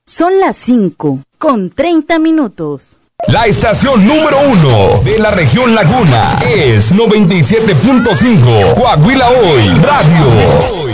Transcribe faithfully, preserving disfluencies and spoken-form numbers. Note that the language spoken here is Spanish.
Son las cinco con treinta minutos. La estación número uno de la región Laguna es noventa y siete punto cinco Coahuila Hoy Radio.